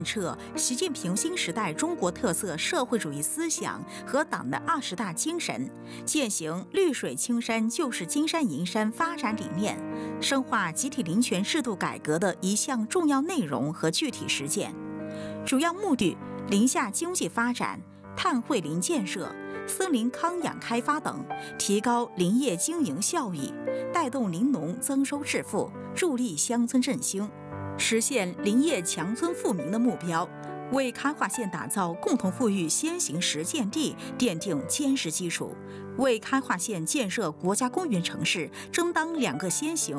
彻习近平新时代中国特色社会主义思想和党的20大精神，践行绿水青山就是金山银山发展理念，深化集体林权制度改革的一项重要内容和具体实践。主要目的：林下经济发展、碳汇林建设、森林康养开发等，提高林业经营效益，带动林农增收致富，助力乡村振兴。实现林业强村富民的目标，为开化县打造共同富裕先行实践地奠定坚实基础，为开化县建设国家公园城市争当2个先行